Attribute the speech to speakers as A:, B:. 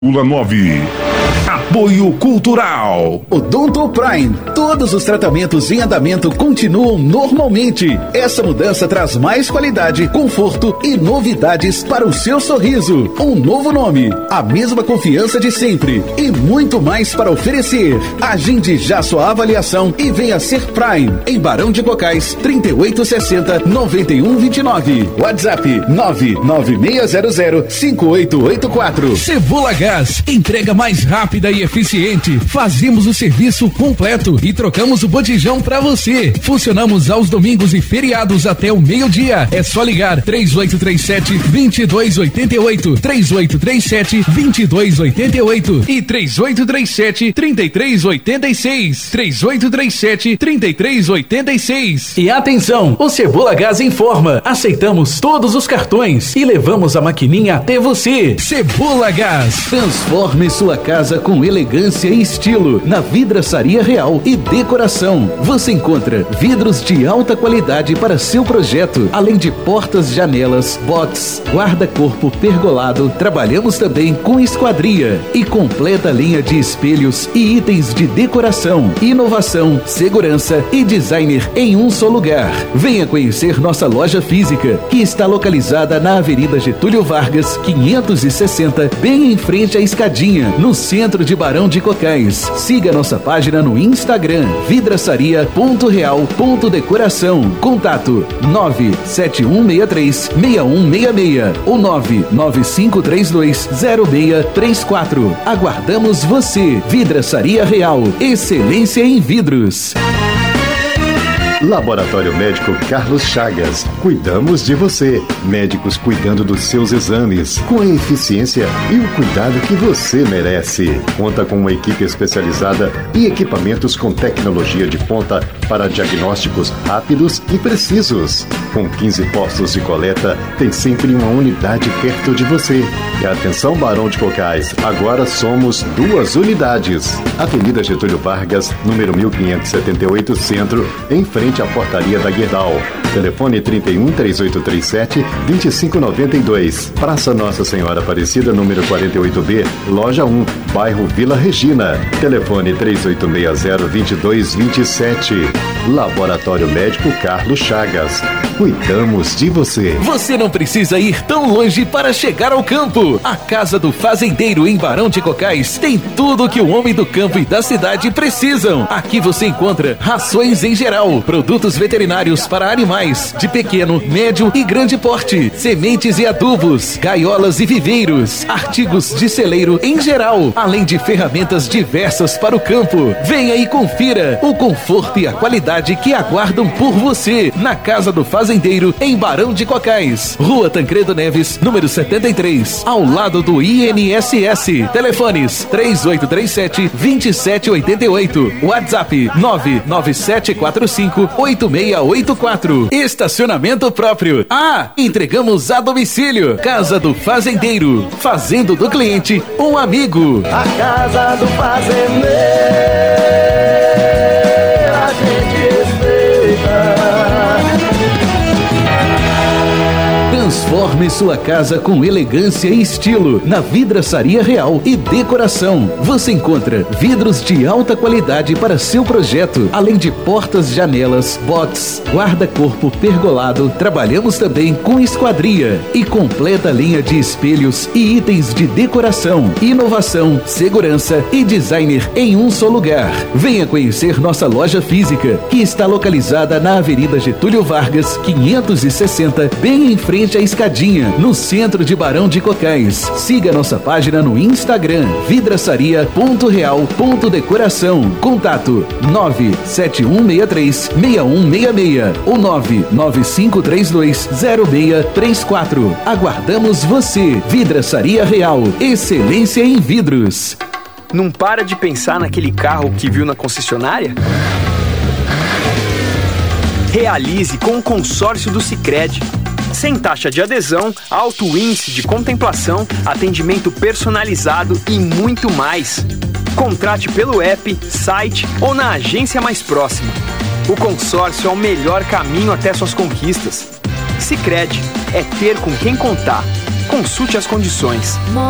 A: 9. Apoio Cultural.
B: Odonto Prime. Todos os tratamentos em andamento continuam normalmente. Essa mudança traz mais qualidade, conforto e novidades para o seu sorriso. Um novo nome, a mesma confiança de sempre e muito mais para oferecer. Agende já sua avaliação e venha ser Prime. Em Barão de Cocais, 3860-9129. WhatsApp 99600-5884.
C: Cebola Gás. Entrega mais rápida e eficiente. Fazemos o serviço completo e trocamos o botijão pra você. Funcionamos aos domingos e feriados até o meio-dia. É só ligar 3837-2288, 3837-2288 e 3837-3386, 3837-3386. E atenção, o Cebola Gás informa, aceitamos todos os cartões e levamos a maquininha até você. Cebola Gás.
B: Transforme sua casa com elegância e estilo na Vidraçaria Real e Decoração. Você encontra vidros de alta qualidade para seu projeto, além de portas, janelas, box, guarda-corpo pergolado. Trabalhamos também com esquadria e completa linha de espelhos e itens de decoração, inovação, segurança e designer em um só lugar. Venha conhecer nossa loja física, que está localizada na Avenida Getúlio Vargas, 560, bem em frente à escadinha, no centro de Barão de Cocais. Siga nossa página no Instagram, vidraçaria.real.decoração. Contato 97163-6166 ou 99532-0634. Aguardamos você. Vidraçaria Real, excelência em vidros.
D: Laboratório Médico Carlos Chagas. Cuidamos de você. Médicos cuidando dos seus exames, com a eficiência e o cuidado que você merece. Conta com uma equipe especializada e equipamentos com tecnologia de ponta para diagnósticos rápidos e precisos. Com 15 postos de coleta, tem sempre uma unidade perto de você. E atenção, Barão de Cocais, agora somos 2 unidades. Avenida Getúlio Vargas, número 1578, Centro, em frente à portaria da Guerdal. Telefone 31-3837-2592. Praça Nossa Senhora Aparecida, número 48B, Loja 1, bairro Vila Regina. Telefone 3860-2227. Laboratório Médico Carlos Chagas. Cuidamos de você.
C: Você não precisa ir tão longe para chegar ao campo. A Casa do Fazendeiro em Barão de Cocais tem tudo o que o homem do campo e da cidade precisam. Aqui você encontra rações em geral, produtos veterinários para animais de pequeno, médio e grande porte, sementes e adubos, gaiolas e viveiros, artigos de celeiro em geral, além de ferramentas diversas para o campo. Venha e confira o conforto e a qualidade que aguardam por você na Casa do Fazendeiro em Barão de Cocais, Rua Tancredo Neves, número 73, ao lado do INSS. Telefones 3837-2788, WhatsApp 99745-8684. Estacionamento próprio. Entregamos a domicílio. Casa do Fazendeiro, fazendo do cliente um amigo.
E: A Casa do Fazendeiro, a gente respeita.
B: Transforme sua casa com elegância e estilo na Vidraçaria Real e Decoração. Você encontra vidros de alta qualidade para seu projeto, além de portas, janelas, box, guarda-corpo pergolado. Trabalhamos também com esquadria e completa linha de espelhos e itens de decoração, inovação, segurança e designer em um só lugar. Venha conhecer nossa loja física, que está localizada na Avenida Getúlio Vargas, 560, bem em frente à escadinha, no centro de Barão de Cocais. Siga nossa página no Instagram, vidraçaria.real.decoração. Contato 97163-6166 ou 99532-0634. Aguardamos você. Vidraçaria Real, excelência em vidros.
F: Não para de pensar naquele carro que viu na concessionária? Realize com o consórcio do Sicredi. Sem taxa de adesão, alto índice de contemplação, atendimento personalizado e muito mais. Contrate pelo app, site ou na agência mais próxima. O consórcio é o melhor caminho até suas conquistas. Sicredi é ter com quem contar. Consulte as condições.